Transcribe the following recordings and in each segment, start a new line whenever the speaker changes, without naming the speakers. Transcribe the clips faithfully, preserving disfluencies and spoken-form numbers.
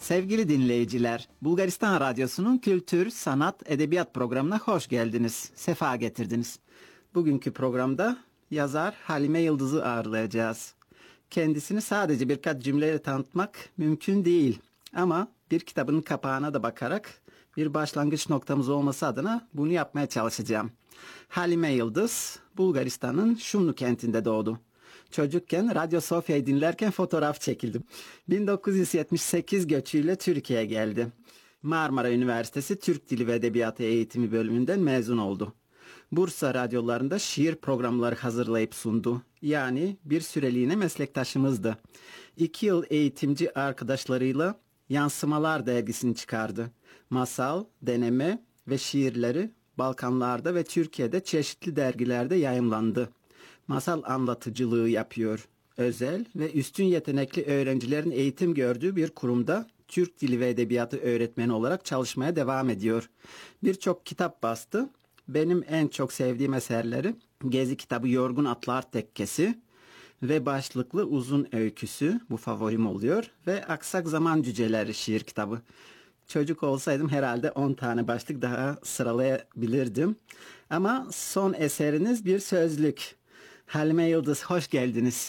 Sevgili dinleyiciler, Bulgaristan Radyosu'nun kültür, sanat, edebiyat programına hoş geldiniz, sefa getirdiniz. Bugünkü programda yazar Halime Yıldız'ı ağırlayacağız. Kendisini sadece birkaç cümleyle tanıtmak mümkün değil. Ama bir kitabın kapağına da bakarak bir başlangıç noktamız olması adına bunu yapmaya çalışacağım. Halime Yıldız, Bulgaristan'ın Şumlu kentinde doğdu. Çocukken Radyo Sofya'yı dinlerken fotoğraf çekildim. bin dokuz yüz yetmiş sekiz göçüyle Türkiye'ye geldi. Marmara Üniversitesi Türk Dili ve Edebiyatı Eğitimi bölümünden mezun oldu. Bursa radyolarında şiir programları hazırlayıp sundu. Yani bir süreliğine meslektaşımızdı. İki yıl eğitimci arkadaşlarıyla Yansımalar dergisini çıkardı. Masal, deneme ve şiirleri Balkanlarda ve Türkiye'de çeşitli dergilerde yayımlandı. Masal anlatıcılığı yapıyor. Özel ve üstün yetenekli öğrencilerin eğitim gördüğü bir kurumda Türk Dili ve Edebiyatı öğretmeni olarak çalışmaya devam ediyor. Birçok kitap bastı. Benim en çok sevdiğim eserleri Gezi kitabı Yorgun Atlar Tekkesi ve başlıklı Uzun Öyküsü, bu favorim oluyor, ve Aksak Zaman Cüceleri şiir kitabı. Çocuk olsaydım herhalde on tane başlık daha sıralayabilirdim. Ama son eseriniz bir sözlük. Halime Yıldız, hoş geldiniz.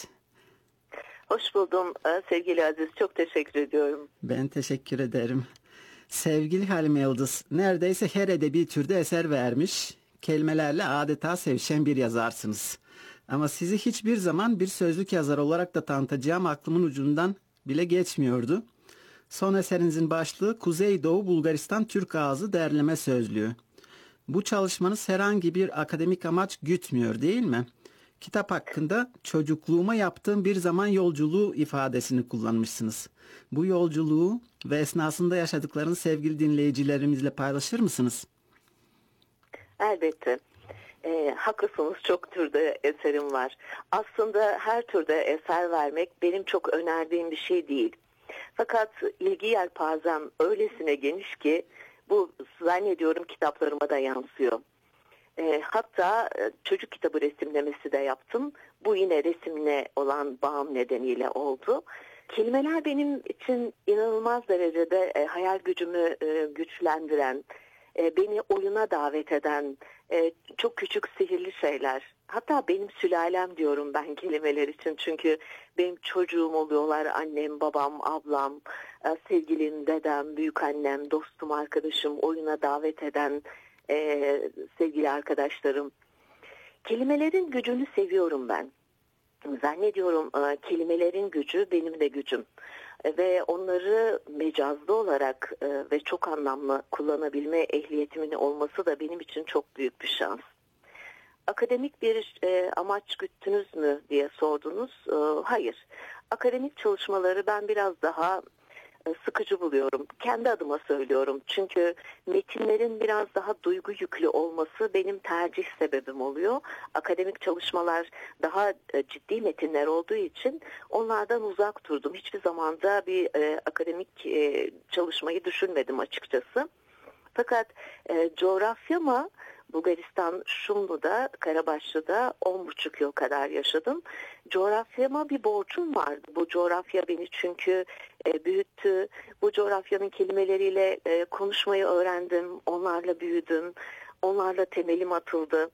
Hoş buldum sevgili Aziz, çok teşekkür ediyorum.
Ben teşekkür ederim. Sevgili Halime Yıldız, neredeyse her edebi türde eser vermiş, kelimelerle adeta sevişen bir yazarsınız. Ama sizi hiçbir zaman bir sözlük yazarı olarak da tanıtacağım aklımın ucundan bile geçmiyordu. Son eserinizin başlığı Kuzeydoğu Bulgaristan Türk Ağzı Derleme Sözlüğü. Bu çalışmanız herhangi bir akademik amaç gütmüyor, değil mi? Kitap hakkında çocukluğuma yaptığım bir zaman yolculuğu ifadesini kullanmışsınız. Bu yolculuğu ve esnasında yaşadıklarınızı sevgili dinleyicilerimizle paylaşır mısınız?
Elbette. E, haklısınız, çok türde eserim var. Aslında her türde eser vermek benim çok önerdiğim bir şey değil. Fakat ilgi yelpazem öylesine geniş ki bu zannediyorum kitaplarıma da yansıyor. E, hatta e, çocuk kitabı resimlemesi de yaptım. Bu yine resimle olan bağım nedeniyle oldu. Kelimeler benim için inanılmaz derecede e, hayal gücümü e, güçlendiren, e, beni oyuna davet eden e, çok küçük sihirli şeyler. Hatta benim sülalem diyorum ben kelimeler için. Çünkü benim çocuğum oluyorlar, annem, babam, ablam, e, sevgilim, dedem, büyükannem, dostum, arkadaşım, oyuna davet eden Ee, sevgili arkadaşlarım. Kelimelerin gücünü seviyorum ben. Zannediyorum e, kelimelerin gücü benim de gücüm. E, ve onları mecazlı olarak e, ve çok anlamlı kullanabilme ehliyetimin olması da benim için çok büyük bir şans. Akademik bir e, amaç güttünüz mü diye sordunuz. E, hayır. Akademik çalışmaları ben biraz daha sıkıcı buluyorum. Kendi adıma söylüyorum. Çünkü metinlerin biraz daha duygu yüklü olması benim tercih sebebim oluyor. Akademik çalışmalar daha ciddi metinler olduğu için onlardan uzak durdum. Hiçbir zamanda bir e, akademik e, çalışmayı düşünmedim açıkçası. Fakat e, coğrafyama Bulgaristan Şumlu'da, Karabaşlı'da on buçuk yıl kadar yaşadım. Coğrafyama bir borcum vardı. Bu coğrafya beni çünkü e, büyüttü. Bu coğrafyanın kelimeleriyle e, konuşmayı öğrendim. Onlarla büyüdüm. Onlarla temelim atıldı.